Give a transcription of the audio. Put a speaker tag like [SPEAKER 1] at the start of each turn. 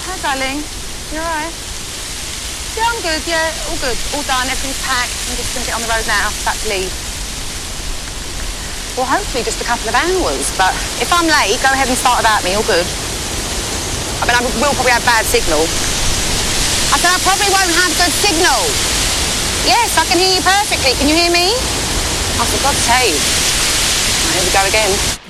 [SPEAKER 1] Hi, darling. You all right? Yeah, I'm good, yeah. All good. All done. Everything's packed. I'm just going to get on the road now. About to leave. Well, hopefully just a couple of hours. But if I'm late, go ahead and start without me. All good. I mean, I will probably have bad signal. I said I probably won't have good signal. Yes, I can hear you perfectly. Can you hear me? Oh, for God's sake. Here we go again.